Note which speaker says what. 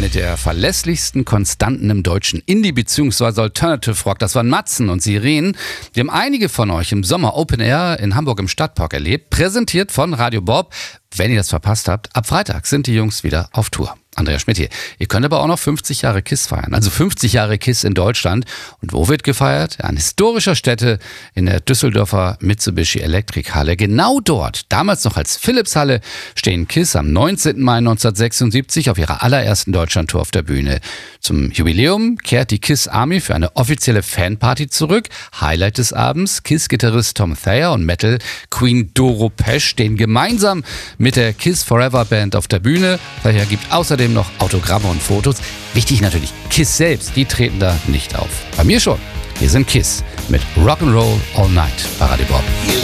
Speaker 1: mit der verlässlichsten Konstanten im deutschen Indie- bzw. Alternative Rock. Das waren Matzen und Sirenen. Die haben einige von euch im Sommer Open Air in Hamburg im Stadtpark erlebt. Präsentiert von Radio Bob. Wenn ihr das verpasst habt, ab Freitag sind die Jungs wieder auf Tour. Andreas Schmidt hier. Ihr könnt aber auch noch 50 Jahre KISS feiern. Also 50 Jahre KISS in Deutschland. Und wo wird gefeiert? Ja, an historischer Stätte in der Düsseldorfer Mitsubishi Elektrikhalle. Genau dort, damals noch als Philips-Halle, stehen KISS am 19. Mai 1976 auf ihrer allerersten Deutschlandtour auf der Bühne. Zum Jubiläum kehrt die KISS Army für eine offizielle Fanparty zurück. Highlight des Abends, KISS-Gitarrist Tom Thayer und Metal-Queen Doro Pesch stehen gemeinsam mit der KISS Forever Band auf der Bühne. Thayer gibt außerdem noch Autogramme und Fotos. Wichtig natürlich, KISS selbst, die treten da nicht auf. Bei mir schon. Wir sind KISS mit Rock'n'Roll All Night bei Radio Bob.